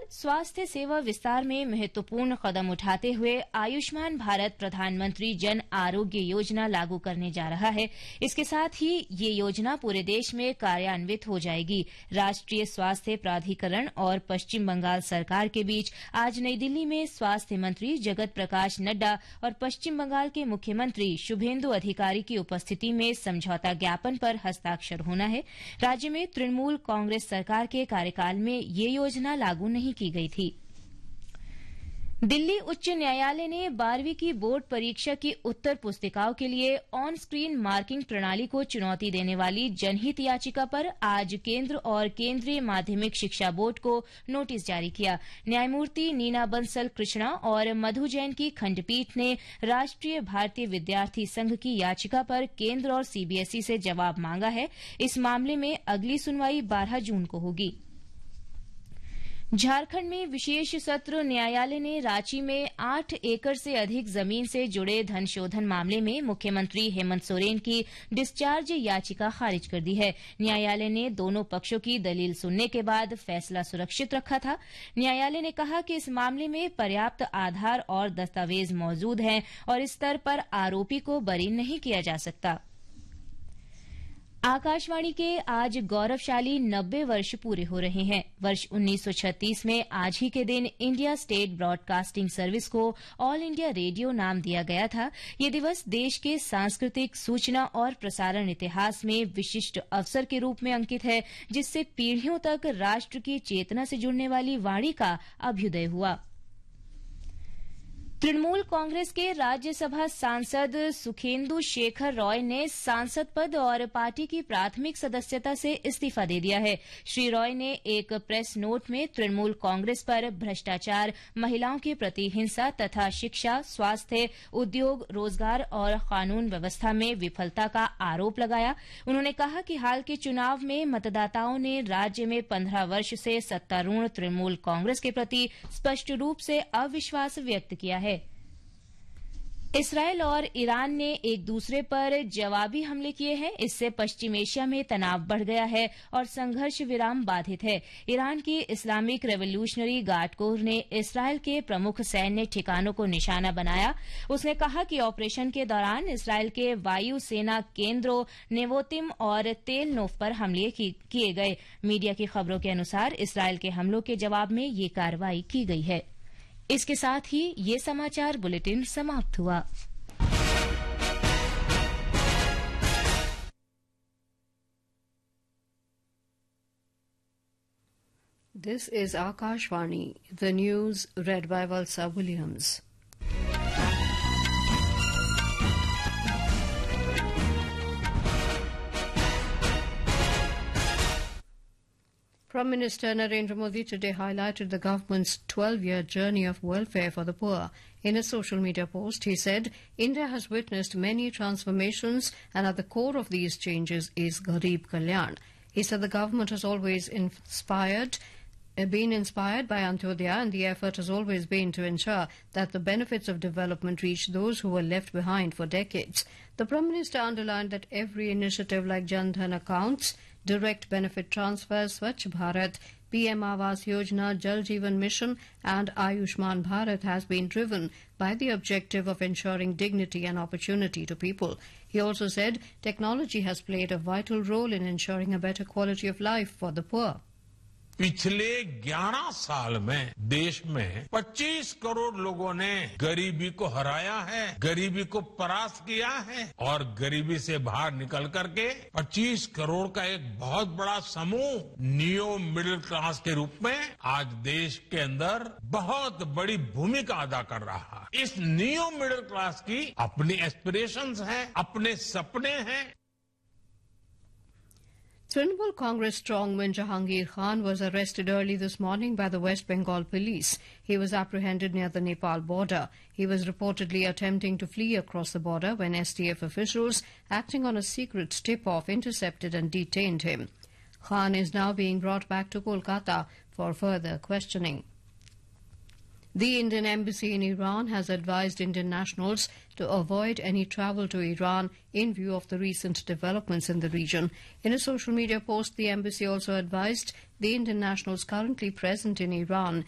स्वास्थ्य सेवा विस्तार में महत्वपूर्ण कदम उठाते हुए आयुष्मान भारत प्रधानमंत्री जन आरोग्य योजना लागू करने जा रहा है। इसके साथ ही ये योजना पूरे देश में कार्यान्वित हो जाएगी। राष्ट्रीय स्वास्थ्य प्राधिकरण और पश्चिम बंगाल सरकार के बीच आज नई दिल्ली में स्वास्थ्य मंत्री जगत प्रकाश नड्डा और पश्चिम बंगाल के मुख्यमंत्री शुभेंदु अधिकारी की उपस्थिति में समझौता ज्ञापन पर हस्ताक्षर होना है। राज्य में तृणमूल कांग्रेस सरकार के कार्यकाल में ये योजना लागू नहीं की गई थी। दिल्ली उच्च न्यायालय ने 12वीं की बोर्ड परीक्षा की उत्तर पुस्तिकाओं के लिए ऑन स्क्रीन मार्किंग प्रणाली को चुनौती देने वाली जनहित याचिका पर आज केंद्र और केंद्रीय माध्यमिक शिक्षा बोर्ड को नोटिस जारी किया। न्यायमूर्ति नीना बंसल कृष्णा और मधु जैन की खंडपीठ ने राष्ट्रीय भारतीय विद्यार्थी संघ की याचिका पर केंद्र और सीबीएसई से जवाब मांगा है। इस मामले में अगली सुनवाई 12 जून को होगी। झारखंड में विशेष सत्र न्यायालय ने रांची में 8 एकड़ से अधिक जमीन से जुड़े धनशोधन मामले में मुख्यमंत्री हेमंत सोरेन की डिस्चार्ज याचिका खारिज कर दी है। न्यायालय ने दोनों पक्षों की दलील सुनने के बाद फैसला सुरक्षित रखा था। न्यायालय ने कहा कि इस मामले में पर्याप्त आधार और दस्तावेज मौजूद हैं और इस स्तर पर आरोपी को बरी नहीं किया जा सकता। आकाशवाणी के आज गौरवशाली 90 वर्ष पूरे हो रहे हैं। वर्ष 1936 में आज ही के दिन इंडिया स्टेट ब्रॉडकास्टिंग सर्विस को ऑल इंडिया रेडियो नाम दिया गया था। ये दिवस देश के सांस्कृतिक, सूचना और प्रसारण इतिहास में विशिष्ट अवसर के रूप में अंकित है, जिससे पीढ़ियों तक राष्ट्र की चेतना से जुड़ने वाली वाणी का अभ्युदय हुआ। तृणमूल कांग्रेस के राज्यसभा सांसद सुखेंदु शेखर रॉय ने सांसद पद और पार्टी की प्राथमिक सदस्यता से इस्तीफा दे दिया है। श्री रॉय ने एक प्रेस नोट में तृणमूल कांग्रेस पर भ्रष्टाचार, महिलाओं के प्रति हिंसा तथा शिक्षा, स्वास्थ्य, उद्योग, रोजगार और कानून व्यवस्था में विफलता का आरोप लगाया। उन्होंने कहा कि हाल के चुनाव में मतदाताओं ने राज्य में 15 वर्ष से सत्तारूढ़ तृणमूल कांग्रेस के प्रति स्पष्ट रूप से अविश्वास व्यक्त किया है। इसराइल और ईरान ने एक दूसरे पर जवाबी हमले किए हैं। इससे पश्चिम एशिया में तनाव बढ़ गया है और संघर्ष विराम बाधित है। ईरान की इस्लामिक रेवोल्यूशनरी गार्ड कोर ने इसराइल के प्रमुख सैन्य ठिकानों को निशाना बनाया। उसने कहा कि ऑपरेशन के दौरान इसराइल के वायु सेना केंद्रों नेवोतिम और तेल नोफ पर हमले किए गए। मीडिया की खबरों के अनुसार इसराइल के हमलों के जवाब में ये कार्रवाई की गई है। इसके साथ ही ये समाचार बुलेटिन समाप्त हुआ। This is Akashvani, the news read by Valsa Williams. Prime Minister Narendra Modi today highlighted the government's 12-year journey of welfare for the poor. In a social media post, he said, India has witnessed many transformations and at the core of these changes is Garib Kalyan. He said the government has always been inspired by Antyodaya, and the effort has always been to ensure that the benefits of development reach those who were left behind for decades. The Prime Minister underlined that every initiative like Jan Dhan accounts, direct benefit transfers, Swachh Bharat, PM Awas Yojana, Jal Jeevan Mission and Ayushman Bharat has been driven by the objective of ensuring dignity and opportunity to people. He also said technology has played a vital role in ensuring a better quality of life for the poor. पिछले 11 साल में देश में 25 करोड़ लोगों ने गरीबी को हराया है, गरीबी को परास्त किया है और गरीबी से बाहर निकल करके 25 करोड़ का एक बहुत बड़ा समूह नियो मिडिल क्लास के रूप में आज देश के अंदर बहुत बड़ी भूमिका अदा कर रहा है। इस नियो मिडिल क्लास की अपनी एस्पिरेशंस हैं, अपने सपने हैं। Trinamool Congress strongman Jahangir Khan was arrested early this morning by the West Bengal police. He was apprehended near the Nepal border. He was reportedly attempting to flee across the border when STF officials, acting on a secret tip-off, intercepted and detained him. Khan is now being brought back to Kolkata for further questioning. The Indian Embassy in Iran has advised Indian nationals to avoid any travel to Iran in view of the recent developments in the region. In a social media post, the embassy also advised the Indian nationals currently present in Iran